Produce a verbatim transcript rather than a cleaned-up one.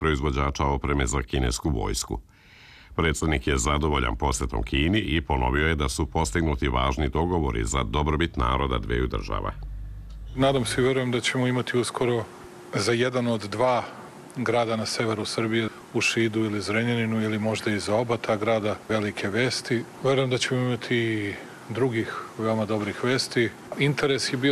proizvođača opreme za kinesku vojsku. Predsjednik je zadovoljan posetom Kini i ponovio je da su postignuti važni dogovori za dobrobit naroda dveju država. Nadam se i verujem da ćemo imati uskoro za jedan od dva grada na severu Srbije, u Šidu ili Zrenjaninu, ili možda i za oba ta grada, velike vesti. Verujem da ćemo imati i drugih veoma dobrih vesti. Interes je bio